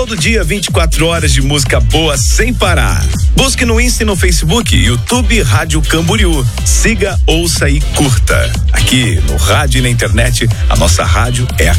Todo dia, 24 horas de música boa sem parar. Busque no Insta e no Facebook, YouTube Rádio Camboriú. Siga, ouça e curta. Aqui no rádio e na internet, a nossa rádio é a